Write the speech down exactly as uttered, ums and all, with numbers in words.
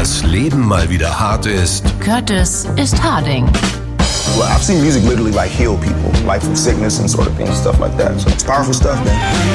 das Leben mal wieder hart ist, Curtis ist Harding. Well, I've seen music literally like heal people, like from sickness and sort of things, stuff like that. So it's powerful stuff, man.